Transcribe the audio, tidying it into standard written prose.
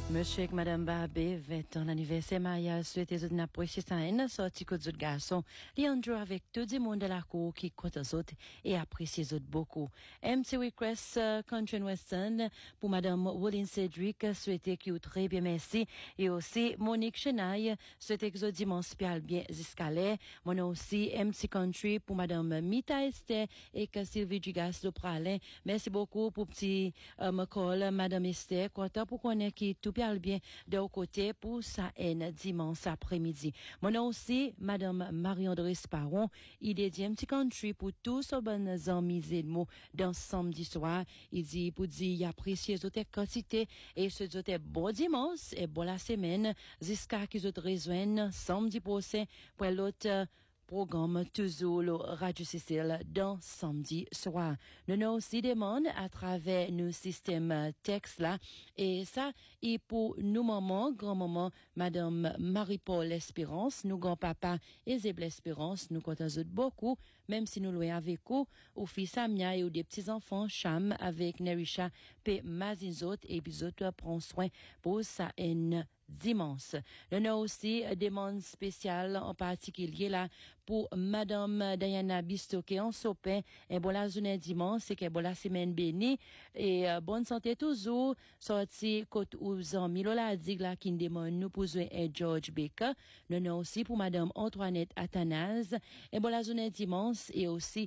Monsieur et Madame Barbé, 20 ans l'anniversaire mariage, souhaitez de n'apprécier ça, sorti que d'autres garçons, Leandro avec tout le monde de la cour qui compte aux autres et apprécie les autres beaucoup. MC Request Country and Western pour Madame Pauline Cédric, souhaitez qu'il vous très bien merci. Et aussi Monique Chenaille, souhaitez que vous dimanche bien escalé. Mon aussi MC Country pour Madame Mita Esther et que Sylvie Dugas de Pralin. Merci beaucoup pour petit call Madame Esther, content pour qu'on ait qui tout bien de au côté pour sa haine dimanche après-midi. Mon nom aussi, Madame Marie-André Sparon, il dédie un petit country pour tous aux bonnes amis et mots dans samedi soir. Il dit pour dire apprécier les autres quantités et ce autres bon dimanche et bon la semaine jusqu'à qu'ils autres rejoignent samedi prochain pour l'autre programme toujours le Radio Cécile dans samedi soir. Nous nous aussi demandons à travers nos systèmes texte là et ça et pour nous maman, grand-maman, Madame Marie-Paul Espérance, nous grand-papa Ezeb Espérance, nous comptons beaucoup, même si nous loin avec eux, au fils Samia et aux des petits-enfants Cham avec Nerisha, P. Mazinzot et Bizot prend soin pour sa haine dimanche. Nous avons aussi des demandes spéciales en particulier là pour Madame Diana Bistoke en Sopin et bon la journée dimanche et que bon la semaine bénie et bonne santé toujours sorti côte aux amis Lola Dig là qui demande nous pour un George Baker. Nous avons aussi pour Madame Antoinette Athanase et bon la journée dimanche et aussi